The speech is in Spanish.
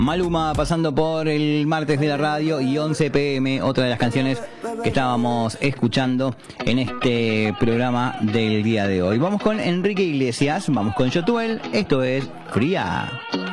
Maluma pasando por el martes de la radio y 11 PM, otra de las canciones que estábamos escuchando en este programa del día de hoy. Vamos con Enrique Iglesias, vamos con Yotuel, esto es Fría.